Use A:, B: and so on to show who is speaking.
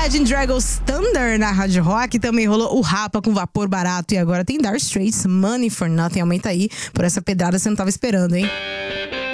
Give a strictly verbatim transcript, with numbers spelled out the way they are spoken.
A: Imagine Dragons Thunder na Rádio Rock. Também rolou o Rapa com Vapor Barato. E agora tem Dire Straits, Money for Nothing. Aumenta aí por essa pedrada, você não tava esperando, hein?